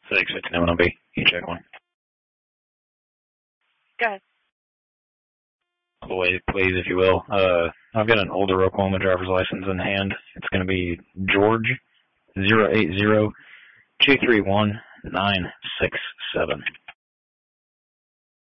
659 will be. You check one. Go ahead. Please, if you will. I've got an older Oklahoma driver's license in hand. It's going to be George 080-231-967.